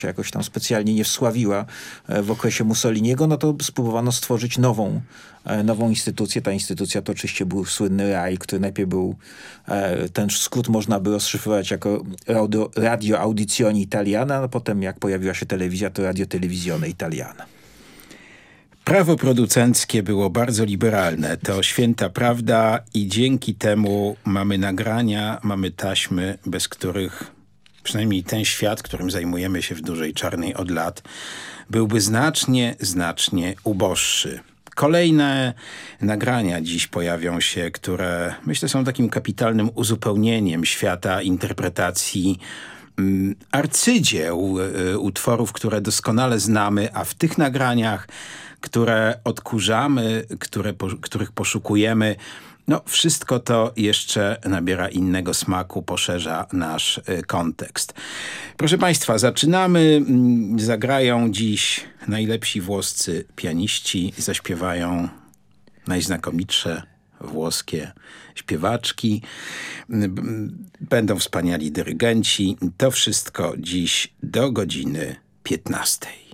jakoś tam specjalnie nie wsławiła w okresie Mussoliniego, no to spróbowano stworzyć nową instytucję. Ta instytucja to oczywiście był słynny RAI, który najpierw był, ten skrót można by rozszyfrować jako Radio Audizioni Italiana, a potem jak pojawiła się telewizja, to Radio Televisione Italiana. Prawo producenckie było bardzo liberalne, to święta prawda i dzięki temu mamy nagrania, mamy taśmy, bez których przynajmniej ten świat, którym zajmujemy się w Dużej Czarnej od lat, byłby znacznie, znacznie uboższy. Kolejne nagrania dziś pojawią się, które myślę są takim kapitalnym uzupełnieniem świata interpretacji arcydzieł, utworów, które doskonale znamy, a w tych nagraniach, które odkurzamy, których poszukujemy, no wszystko to jeszcze nabiera innego smaku, poszerza nasz kontekst. Proszę Państwa, zaczynamy. Zagrają dziś najlepsi włoscy pianiści, zaśpiewają najznakomitsze włoskie śpiewaczki. Będą wspaniali dyrygenci. To wszystko dziś do godziny 15.